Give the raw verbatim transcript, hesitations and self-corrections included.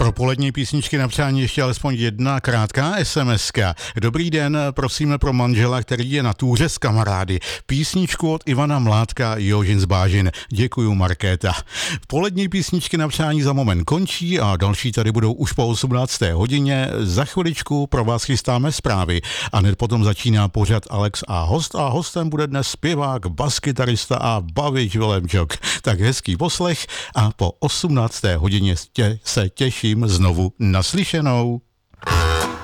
Pro polední písničky na přání ještě alespoň jedna krátká SMSka. Dobrý den, prosíme pro manžela, který je na túře s kamarády. Písničku od Ivana Mládka, Jožin z Bážin. Děkuju, Markéta. Polední písničky na přání za moment končí a další tady budou už po osmnácté hodině. Za chviličku pro vás chystáme zprávy a hned potom začíná pořad Alex a host a hostem bude dnes zpěvák, baskytarista a bavič Vilemčok. Tak hezký poslech a po osmnácté hodině tě, se těším znovu naslyšenou.